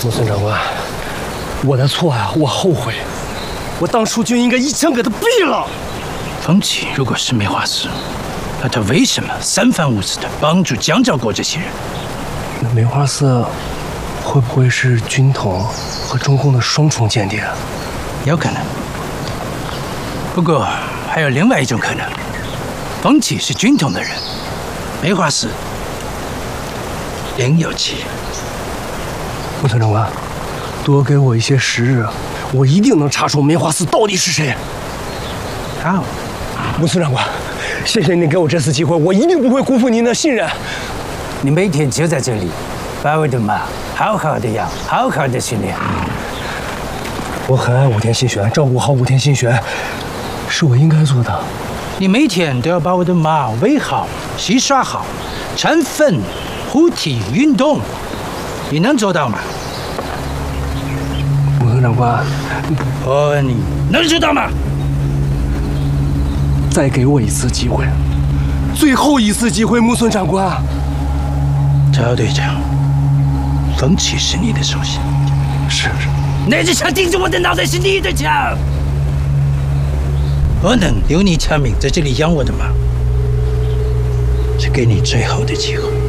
穆孙长官，我的错呀，我后悔，我当初就应该一枪给他毙了。 冯起如果是梅花四，那他为什么三番五次的帮助江兆国这些人？ 那梅花四会不会是军统和中共的双重间谍？ 有可能。不过还有另外一种可能，冯起是军统的人，梅花四另有其人。 穆孙长官，多给我一些时日，我一定能查出梅花四到底是谁。 好。 穆孙长官，谢谢您给我这次机会，我一定不会辜负您的信任。 你每天就在这里，把我的马好好的养，好好的训练。 我很爱武田信玄，照顾好武田信玄，是我应该做的。 你每天都要把我的马喂好、洗刷好、铲粪、护体、运动，你能做到吗？ 穆孙长官， 我问你，能做到吗？ 再给我一次机会，最后一次机会，穆孙长官。 赵队长，冯起是你的手下， 是。 那支枪顶着我的脑袋是你的枪，我能留你条命在这里养我的马，是给你最后的机会。